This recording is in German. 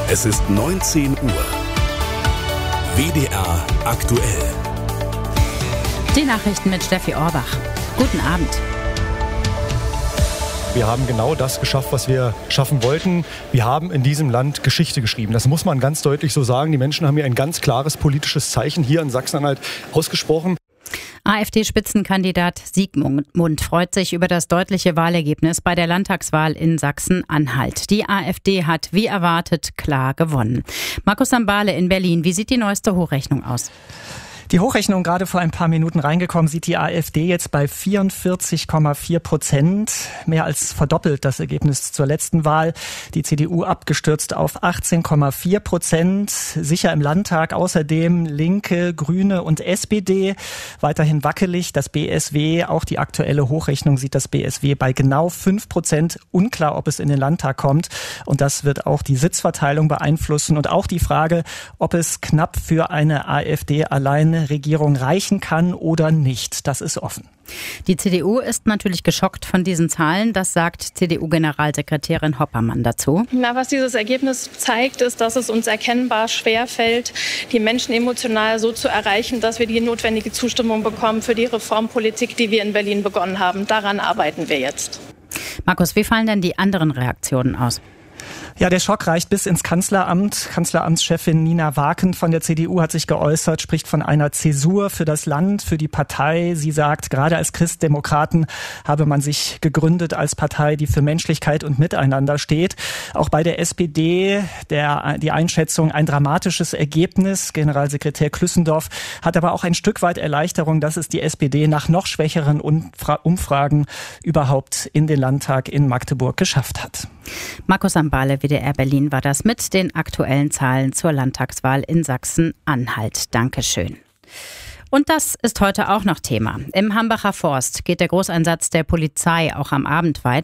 Es ist 19 Uhr. WDR aktuell. Die Nachrichten mit Steffi Orbach. Guten Abend. Wir haben genau das geschafft, was wir schaffen wollten. Wir haben in diesem Land Geschichte geschrieben. Das muss man ganz deutlich so sagen. Die Menschen haben hier ein ganz klares politisches Zeichen hier in Sachsen-Anhalt ausgesprochen. AfD-Spitzenkandidat Siegmund freut sich über das deutliche Wahlergebnis bei der Landtagswahl in Sachsen-Anhalt. Die AfD hat, wie erwartet, klar gewonnen. Markus Sambale in Berlin, wie sieht die neueste Hochrechnung aus? Die Hochrechnung gerade vor ein paar Minuten reingekommen, sieht die AfD jetzt bei 44,4%. Mehr als verdoppelt das Ergebnis zur letzten Wahl. Die CDU abgestürzt auf 18,4%. Sicher im Landtag außerdem Linke, Grüne und SPD. Weiterhin wackelig das BSW. Auch die aktuelle Hochrechnung sieht das BSW bei genau 5%. Unklar, ob es in den Landtag kommt. Und das wird auch die Sitzverteilung beeinflussen und auch die Frage, ob es knapp für eine AfD alleine Regierung reichen kann oder nicht. Das ist offen. Die CDU ist natürlich geschockt von diesen Zahlen. Das sagt CDU-Generalsekretärin Hoppermann dazu. Was dieses Ergebnis zeigt, ist, dass es uns erkennbar schwerfällt, die Menschen emotional so zu erreichen, dass wir die notwendige Zustimmung bekommen für die Reformpolitik, die wir in Berlin begonnen haben. Daran arbeiten wir jetzt. Markus, wie fallen denn die anderen Reaktionen aus? Ja, der Schock reicht bis ins Kanzleramt. Kanzleramtschefin Nina Waken von der CDU hat sich geäußert, spricht von einer Zäsur für das Land, für die Partei. Sie sagt, gerade als Christdemokraten habe man sich gegründet als Partei, die für Menschlichkeit und Miteinander steht. Auch bei der SPD die Einschätzung, ein dramatisches Ergebnis. Generalsekretär Klüssendorf hat aber auch ein Stück weit Erleichterung, dass es die SPD nach noch schwächeren Umfragen überhaupt in den Landtag in Magdeburg geschafft hat. Markus Sambale, WDR Berlin, war das mit den aktuellen Zahlen zur Landtagswahl in Sachsen-Anhalt. Dankeschön. Und das ist heute auch noch Thema. Im Hambacher Forst geht der Großeinsatz der Polizei auch am Abend weiter.